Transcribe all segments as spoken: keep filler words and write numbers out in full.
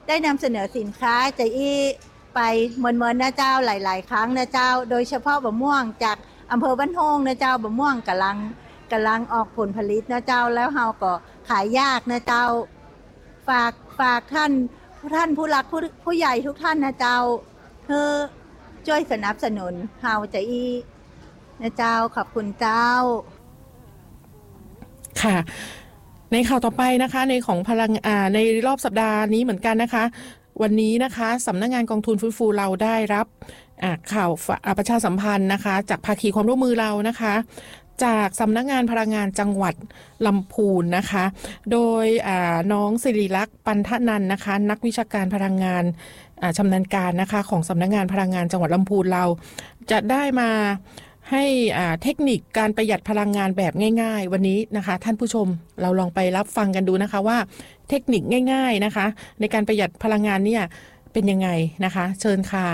ได้นำเสนอสินค้าจะอี้ไปเมินๆนะเจ้าหลายๆครั้งนะเจ้าโดยเฉพาะบะม่วงจากอำเภอบ้านโฮงนะเจ้าบะม่วงกำลังกำลังออกผลผลิตนะเจ้าแล้วเฮาก็ขายยากนะเจ้าฝากฝากท่านท่านผู้รักผู้ผู้ใหญ่ทุกท่านนะเจ้าเพื่อช่วยสนับสนุนเฮาจะอี้นะเจ้าขอบคุณเจ้าค่ะในข่าวต่อไปนะคะในของพลังอ่าในรอบสัปดาห์นี้เหมือนกันนะคะวันนี้นะคะสำนักงานกองทุนฟื้นฟูเราได้รับข่าวประชาสัมพันธ์นะคะจากภาคีความร่วมมือเรานะคะจากสำนักงานพลังงานจังหวัดลำพูนนะคะโดยน้องศิริลักษณ์ปันทนันท์นะคะนักวิชาการพลังงานชำนาญการนะคะของสำนักงานพลังงานจังหวัดลำพูนเราจะได้มาให้เทคนิคการประหยัดพลังงานแบบง่ายๆวันนี้นะคะท่านผู้ชมเราลองไปรับฟังกันดูนะคะว่าเทคนิคง่ายๆนะคะในการประหยัดพลังงานเนี่ยเป็นยังไงนะคะเชิญค่ะ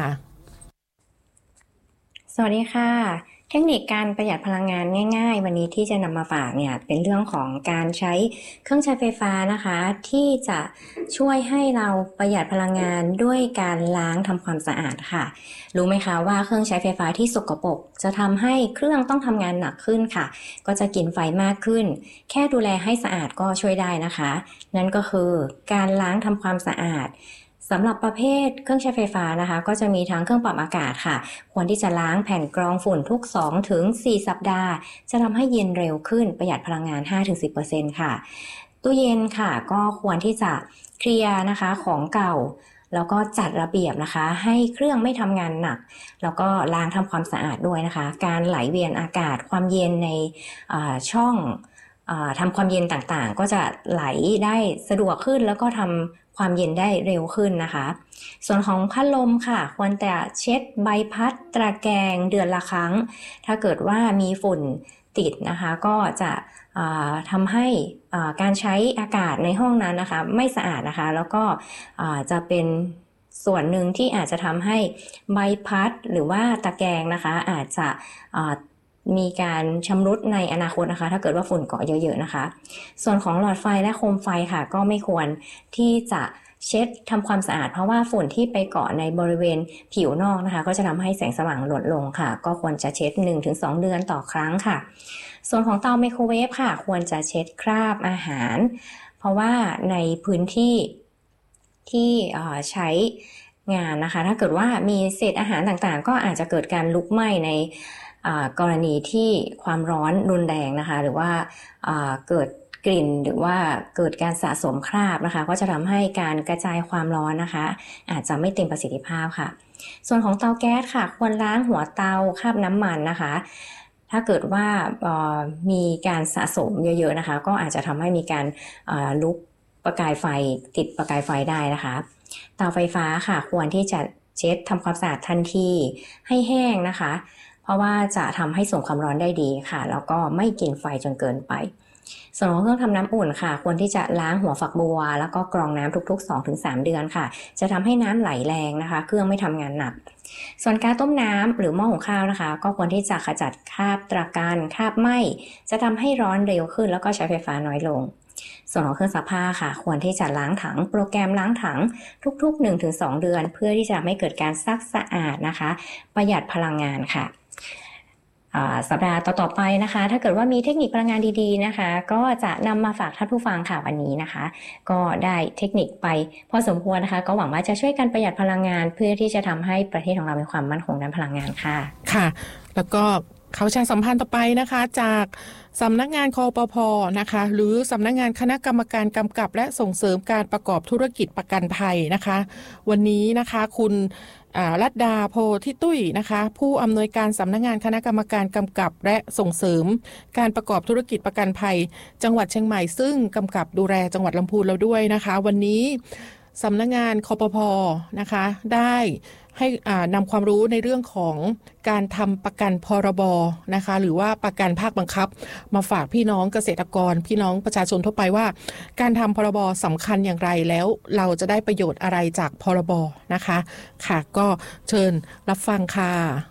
สวัสดีค่ะเทคนิคการประหยัดพลังงานง่ายๆวันนี้ที่จะนำมาฝากเนี่ยเป็นเรื่องของการใช้เครื่องใช้ไฟฟ้านะคะที่จะช่วยให้เราประหยัดพลังงานด้วยการล้างทำความสะอาดค่ะรู้ไหมคะว่าเครื่องใช้ไฟฟ้าที่สกปรกจะทำให้เครื่องต้องทำงานหนักขึ้นค่ะก็จะกินไฟมากขึ้นแค่ดูแลให้สะอาดก็ช่วยได้นะคะนั่นก็คือการล้างทำความสะอาดสำหรับประเภทเครื่องใช้ไฟฟ้านะคะก็จะมีทั้งเครื่องปรับอากาศค่ะควรที่จะล้างแผ่นกรองฝุ่นทุก สองถึงสี่ สัปดาห์จะทำให้เย็นเร็วขึ้นประหยัดพลังงาน ห้าถึงสิบเปอร์เซ็นต์ ค่ะตู้เย็นค่ะก็ควรที่จะเคลียร์นะคะของเก่าแล้วก็จัดระเบียบนะคะให้เครื่องไม่ทำงานหนักแล้วก็ล้างทำความสะอาดด้วยนะคะการไหลเวียนอากาศความเย็นในช่องทำความเย็นต่างๆก็จะไหลได้สะดวกขึ้นแล้วก็ทำความเย็นได้เร็วขึ้นนะคะส่วนของพัดลมค่ะควรแต่เช็ดใบพัดตะแกรงเดือนละครั้งถ้าเกิดว่ามีฝุ่นติดนะคะก็จะทำให้การใช้อากาศในห้องนั้นนะคะไม่สะอาดนะคะแล้วก็จะเป็นส่วนหนึ่งที่อาจจะทำให้ใบพัดหรือว่าตะแกรงนะคะอาจจะมีการชำรุดในอนาคตนะคะถ้าเกิดว่าฝุ่นเกาะเยอะๆนะคะส่วนของหลอดไฟและโคมไฟค่ะก็ไม่ควรที่จะเช็ดทำความสะอาดเพราะว่าฝุ่นที่ไปเกาะในบริเวณผิวนอกนะคะก็จะทำให้แสงสว่างลดลงค่ะก็ควรจะเช็ด หนึ่งถึงสอง เดือนต่อครั้งค่ะส่วนของเตาไมโครเวฟค่ะควรจะเช็ดคราบอาหารเพราะว่าในพื้นที่ที่ใช้งานนะคะถ้าเกิดว่ามีเศษอาหารต่างๆก็อาจจะเกิดการลุกไหม้ในกรณีที่ความร้อนรุนแรงนะคะหรือว่าเกิดกลิ่นหรือว่าเกิดการสะสมคราบนะคะก็จะทำให้การกระจายความร้อนนะคะอาจจะไม่เต็มประสิทธิภาพค่ะส่วนของเตาแก๊สค่ะควรล้างหัวเตาคราบน้ำมันนะคะถ้าเกิดว่ามีการสะสมเยอะๆนะคะก็อาจจะทำให้มีการลุกประกายไฟติดประกายไฟได้นะคะเตาไฟฟ้าค่ะควรที่จะเช็ดทำความสะอาดทันทีให้แห้งนะคะเพราะว่าจะทำให้ส่งความร้อนได้ดีค่ะแล้วก็ไม่กินไฟจนเกินไปส่วนของเครื่องทำน้ำอุ่นค่ะควรที่จะล้างหัวฝักบัวแล้วก็กรองน้ำทุกๆ สองถึงสาม เดือนค่ะจะทำให้น้ำไหลแรงนะคะเครื่องไม่ทำงานหนักส่วนการต้มน้ำหรือหม้อหุงข้าวนะคะก็ควรที่จะขจัดคราบตะกันคราบไหม้จะทำให้ร้อนเร็วขึ้นแล้วก็ใช้ไฟฟ้าน้อยลงส่วนของเครื่องซักผ้าค่ะควรที่จะล้างถังโปรแกรมล้างถังทุกๆ หนึ่งถึงสอง เดือนเพื่อที่จะไม่เกิดการซักสะอาดนะคะประหยัดพลังงานค่ะสัปดาห์ต่อๆไปนะคะถ้าเกิดว่ามีเทคนิคพลังงานดีๆนะคะก็จะนำมาฝากท่านผู้ฟังค่ะวันนี้นะคะก็ได้เทคนิคไปพอสมควรนะคะก็หวังว่าจะช่วยกันประหยัดพลังงานเพื่อที่จะทำให้ประเทศของเรามีความมั่นคงด้านพลังงานค่ะค่ะแล้วก็ข่าวประชาสัมพันธ์ต่อไปนะคะจากสำนักงานคปภ.นะคะหรือสำนักงานคณะกรรมการกำกับและส่งเสริมการประกอบธุรกิจประกันภัยนะคะวันนี้นะคะคุณรัตดาโพธิตุ้ยนะคะผู้อำนวยการสำนักงานคณะกรรมการกำกับและส่งเสริมการประกอบธุรกิจประกันภัยจังหวัดเชียงใหม่ซึ่งกำกับดูแลจังหวัดลำพูนเราด้วยนะคะวันนี้สำนักงานคปภ.นะคะได้ให้นำความรู้ในเรื่องของการทำประกันพรบนะคะหรือว่าประกันภาคบังคับมาฝากพี่น้องเกษตรกรพี่น้องประชาชนทั่วไปว่าการทำพรบสำคัญอย่างไรแล้วเราจะได้ประโยชน์อะไรจากพรบนะคะค่ะก็เชิญรับฟังค่ะ